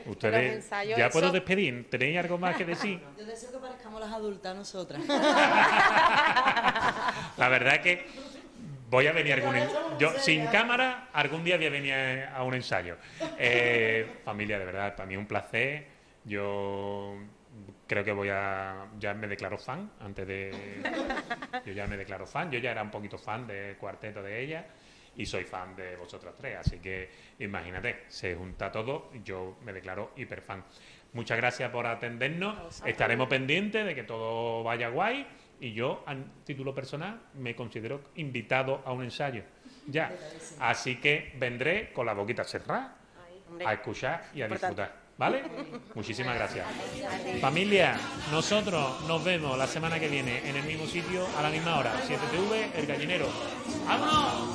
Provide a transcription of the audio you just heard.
Ustedes, ensayos, ya eso... puedo despedir. ¿Tenéis algo más que decir? Yo deseo que parezcamos las adultas nosotras. La verdad es que voy a venir yo sin cámara, algún día voy a venir a un ensayo. Familia, de verdad, para mí es un placer. Yo creo que ya me declaro fan yo ya me declaro fan. Yo ya era un poquito fan del cuarteto de ella y soy fan de vosotros tres. Así que imagínate, se junta todo, yo me declaro hiper fan. Muchas gracias por atendernos. Estaremos pendientes de que todo vaya guay. Y yo, a título personal, me considero invitado a un ensayo. Ya. Así que vendré con la boquita cerrada a escuchar y a disfrutar. ¿Vale? Muchísimas gracias. Familia, nosotros nos vemos la semana que viene en el mismo sitio, a la misma hora. 7TV, El Gallinero. ¡Vámonos!